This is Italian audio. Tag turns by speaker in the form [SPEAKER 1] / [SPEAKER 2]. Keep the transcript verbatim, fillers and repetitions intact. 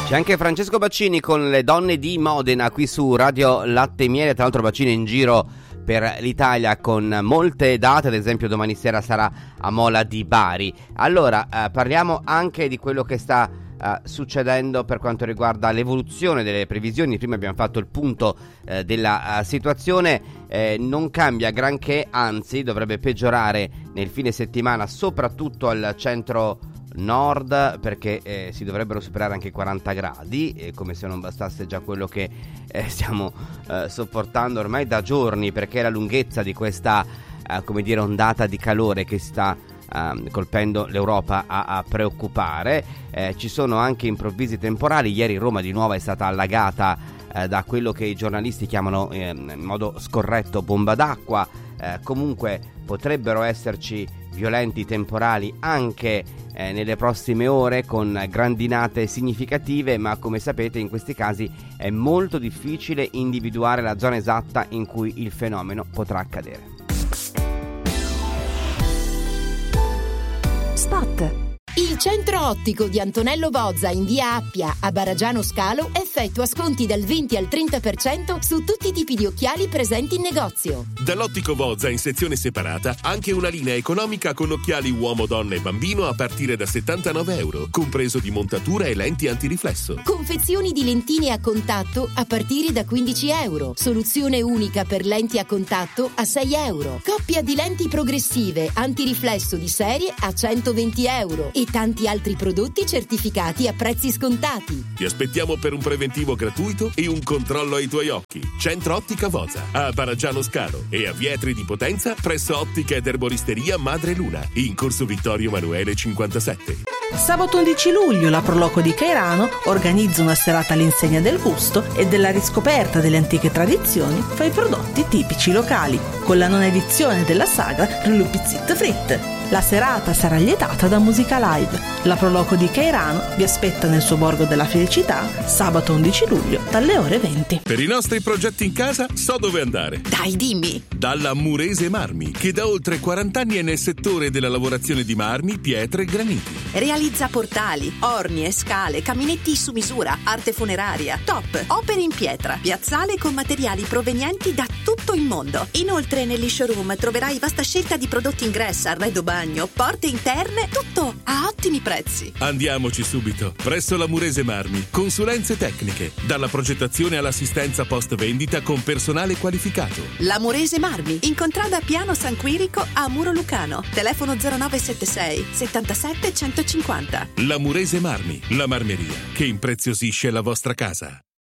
[SPEAKER 1] C'è anche Francesco Baccini con Le donne di Modena qui su Radio Latte e Miele. Tra l'altro Baccini è in giro per l'Italia con molte date, ad esempio domani sera sarà a Mola di Bari. Allora eh, parliamo anche di quello che sta eh, succedendo per quanto riguarda l'evoluzione delle previsioni. Prima abbiamo fatto il punto eh, della uh, situazione, eh, non cambia granché, anzi dovrebbe peggiorare nel fine settimana, soprattutto al centro nord, perché eh, si dovrebbero superare anche i quaranta gradi, eh, come se non bastasse già quello che eh, stiamo eh, sopportando ormai da giorni, perché la lunghezza di questa eh, come dire ondata di calore che sta eh, colpendo l'Europa a, a preoccupare. Eh, ci sono anche improvvisi temporali. Ieri Roma di nuovo è stata allagata eh, da quello che i giornalisti chiamano eh, in modo scorretto bomba d'acqua. Eh, comunque potrebbero esserci violenti temporali anche eh, nelle prossime ore, con grandinate significative, ma come sapete in questi casi è molto difficile individuare la zona esatta in cui il fenomeno potrà accadere.
[SPEAKER 2] Spot. Il centro ottico di Antonello Bozza in via Appia a Baragiano Scalo effettua sconti dal venti al trenta per cento su tutti i tipi di occhiali presenti in negozio.
[SPEAKER 3] Dall'ottico Bozza in sezione separata anche una linea economica con occhiali uomo, donna e bambino a partire da settantanove euro, compreso di montatura e lenti antiriflesso.
[SPEAKER 2] Confezioni di lentine a contatto a partire da quindici euro. Soluzione unica per lenti a contatto a sei euro. Coppia di lenti progressive antiriflesso di serie a centoventi euro. E tanti altri prodotti certificati a prezzi scontati.
[SPEAKER 3] Ti aspettiamo per un preventivo gratuito e un controllo ai tuoi occhi. Centro Ottica Bozza a Baragiano Scalo e a Vietri di Potenza presso Ottica ed Erboristeria Madre Luna in Corso Vittorio Emanuele cinquantasette.
[SPEAKER 4] Sabato undici luglio la Proloco di Cairano organizza una serata all'insegna del gusto e della riscoperta delle antiche tradizioni fra i prodotti tipici locali, con la nona edizione della sagra Rulupizit Frit. La serata sarà lietata da musica live. La Proloco di Cairano vi aspetta nel suo borgo della felicità sabato undici luglio dalle ore venti.
[SPEAKER 3] Per i nostri progetti in casa so dove andare.
[SPEAKER 2] Dai, dimmi!
[SPEAKER 3] Dalla Murese Marmi, che da oltre quaranta anni è nel settore della lavorazione di marmi, pietre e graniti.
[SPEAKER 5] Realizza portali, orni e scale, caminetti su misura, arte funeraria, top, opere in pietra, piazzale con materiali provenienti da tutto il mondo. Inoltre negli showroom troverai vasta scelta di prodotti ingresso, arredo bagno, porte interne, tutto a ottimi prezzi.
[SPEAKER 3] Andiamoci subito, presso la Murese Marmi. Consulenze tecniche, dalla progettazione all'assistenza post vendita con personale qualificato.
[SPEAKER 5] La Murese Marmi, in contrada Piano San Quirico a Muro Lucano. Telefono zero nove sette sei settantasette centocinquanta.
[SPEAKER 3] La Murese Marmi, la marmeria che impreziosisce la vostra casa.